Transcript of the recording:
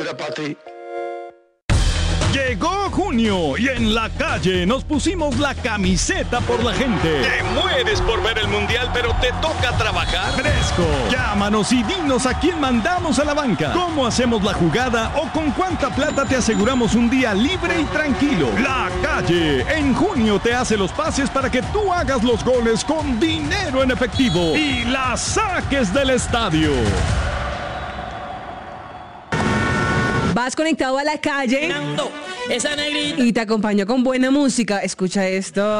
vida para ti. Llegó junio y en la calle nos pusimos la camiseta por la gente. Te mueres por ver el mundial, pero te toca trabajar. Fresco. Llámanos y dinos a quién mandamos a la banca, cómo hacemos la jugada o con cuánta plata te aseguramos un día libre y tranquilo. La calle en junio te hace los pases para que tú hagas los goles con dinero en efectivo y la saques del estadio. Vas conectado a la calle Esa negrita. y te acompaño con buena música. Escucha esto.